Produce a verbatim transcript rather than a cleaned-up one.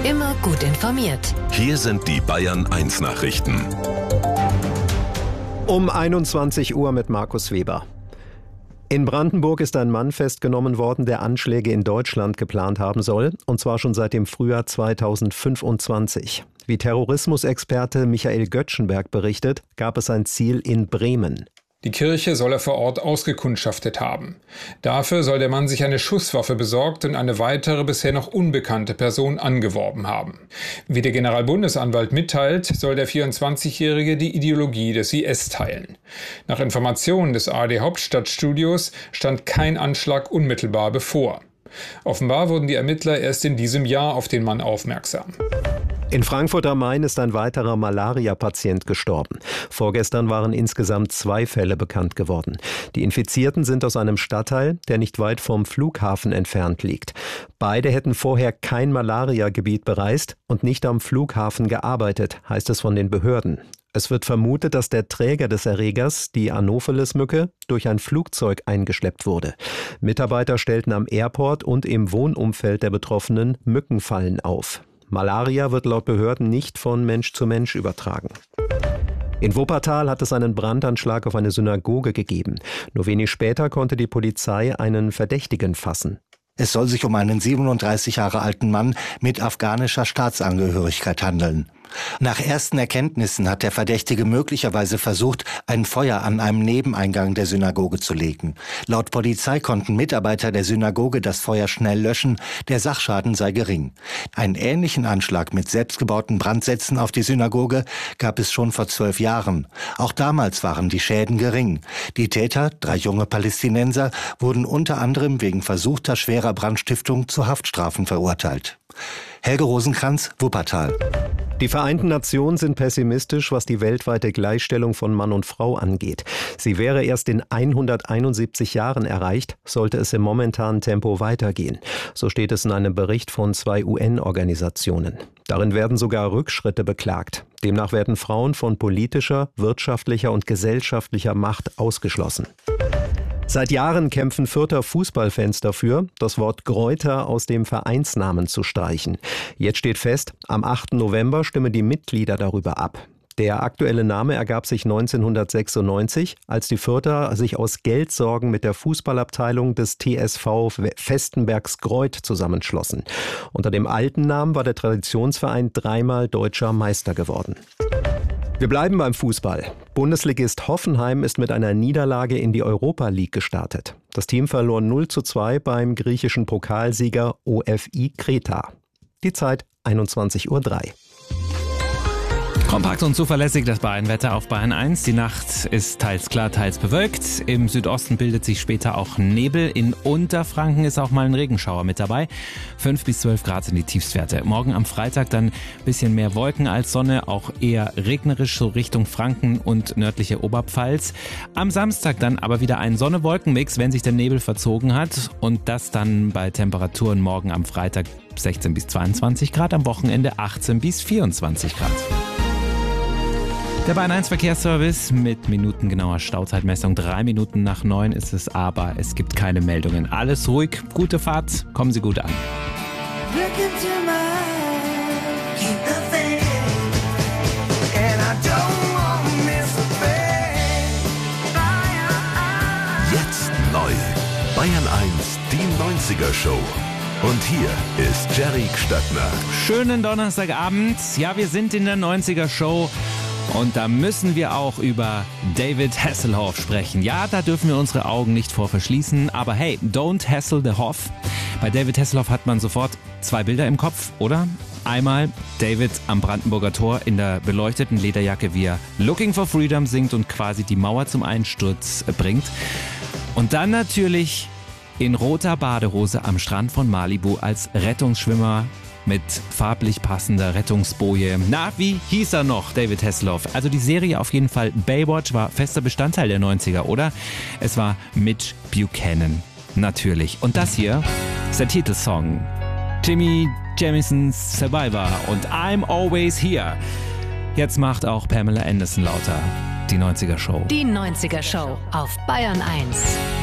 Immer gut informiert. Hier sind die Bayern eins Nachrichten. Um einundzwanzig Uhr mit Markus Weber. In Brandenburg ist ein Mann festgenommen worden, der Anschläge in Deutschland geplant haben soll, und zwar schon seit dem Frühjahr zweitausendfünfundzwanzig. Wie Terrorismusexperte Michael Göttschenberg berichtet, gab es ein Ziel in Bremen. Die Kirche soll er vor Ort ausgekundschaftet haben. Dafür soll der Mann sich eine Schusswaffe besorgt und eine weitere, bisher noch unbekannte Person angeworben haben. Wie der Generalbundesanwalt mitteilt, soll der vierundzwanzigjährige die Ideologie des I S teilen. Nach Informationen des A R D-Hauptstadtstudios stand kein Anschlag unmittelbar bevor. Offenbar wurden die Ermittler erst in diesem Jahr auf den Mann aufmerksam. In Frankfurt am Main ist ein weiterer Malaria-Patient gestorben. Vorgestern waren insgesamt zwei Fälle bekannt geworden. Die Infizierten sind aus einem Stadtteil, der nicht weit vom Flughafen entfernt liegt. Beide hätten vorher kein Malaria-Gebiet bereist und nicht am Flughafen gearbeitet, heißt es von den Behörden. Es wird vermutet, dass der Träger des Erregers, die Anopheles-Mücke, durch ein Flugzeug eingeschleppt wurde. Mitarbeiter stellten am Airport und im Wohnumfeld der Betroffenen Mückenfallen auf. Malaria wird laut Behörden nicht von Mensch zu Mensch übertragen. In Wuppertal hat es einen Brandanschlag auf eine Synagoge gegeben. Nur wenig später konnte die Polizei einen Verdächtigen fassen. Es soll sich um einen siebenunddreißig Jahre alten Mann mit afghanischer Staatsangehörigkeit handeln. Nach ersten Erkenntnissen hat der Verdächtige möglicherweise versucht, ein Feuer an einem Nebeneingang der Synagoge zu legen. Laut Polizei konnten Mitarbeiter der Synagoge das Feuer schnell löschen, der Sachschaden sei gering. Einen ähnlichen Anschlag mit selbstgebauten Brandsätzen auf die Synagoge gab es schon vor zwölf Jahren. Auch damals waren die Schäden gering. Die Täter, drei junge Palästinenser, wurden unter anderem wegen versuchter schwerer Brandstiftung zu Haftstrafen verurteilt. Helge Rosenkranz, Wuppertal. Die Vereinten Nationen sind pessimistisch, was die weltweite Gleichstellung von Mann und Frau angeht. Sie wäre erst in hunderteinundsiebzig Jahren erreicht, sollte es im momentanen Tempo weitergehen. So steht es in einem Bericht von zwei U N-Organisationen. Darin werden sogar Rückschritte beklagt. Demnach werden Frauen von politischer, wirtschaftlicher und gesellschaftlicher Macht ausgeschlossen. Seit Jahren kämpfen Fürther Fußballfans dafür, das Wort Greuther aus dem Vereinsnamen zu streichen. Jetzt steht fest, am achten November stimmen die Mitglieder darüber ab. Der aktuelle Name ergab sich neunzehnhundertsechsundneunzig, als die Fürther sich aus Geldsorgen mit der Fußballabteilung des T S V Vestenbergsgreuth zusammenschlossen. Unter dem alten Namen war der Traditionsverein dreimal deutscher Meister geworden. Wir bleiben beim Fußball. Bundesligist Hoffenheim ist mit einer Niederlage in die Europa League gestartet. Das Team verlor null zu zwei beim griechischen Pokalsieger O F I Kreta. Die Zeit einundzwanzig Uhr drei. Kompakt und zuverlässig das Bayern-Wetter auf Bayern eins. Die Nacht ist teils klar, teils bewölkt. Im Südosten bildet sich später auch Nebel. In Unterfranken ist auch mal ein Regenschauer mit dabei. fünf bis zwölf Grad sind die Tiefstwerte. Morgen am Freitag dann ein bisschen mehr Wolken als Sonne, auch eher regnerisch so Richtung Franken und nördliche Oberpfalz. Am Samstag dann aber wieder ein Sonne-Wolken-Mix, wenn sich der Nebel verzogen hat. Und das dann bei Temperaturen morgen am Freitag sechzehn bis zweiundzwanzig Grad, am Wochenende achtzehn bis vierundzwanzig Grad. Der Bayern eins Verkehrsservice mit minutengenauer Stauzeitmessung. Drei Minuten nach neun ist es, aber es gibt keine Meldungen. Alles ruhig, gute Fahrt, kommen Sie gut an. Jetzt neu. Bayern eins, die neunziger Show. Und hier ist Jerry Gstattner. Schönen Donnerstagabend. Ja, wir sind in der neunziger Show. Und da müssen wir auch über David Hasselhoff sprechen. Ja, da dürfen wir unsere Augen nicht vor verschließen. Aber hey, don't hassle the Hoff. Bei David Hasselhoff hat man sofort zwei Bilder im Kopf, oder? Einmal David am Brandenburger Tor in der beleuchteten Lederjacke, wie er Looking for Freedom singt und quasi die Mauer zum Einsturz bringt. Und dann natürlich in roter Badehose am Strand von Malibu als Rettungsschwimmer mit farblich passender Rettungsboje. Na, wie hieß er noch, David Hasselhoff? Also die Serie auf jeden Fall Baywatch war fester Bestandteil der neunziger, oder? Es war Mitch Buchanan, natürlich. Und das hier ist der Titelsong. Jimmy Jamisons Survivor und I'm Always Here. Jetzt macht auch Pamela Anderson lauter. Die neunziger Show. Die neunziger Show auf Bayern eins.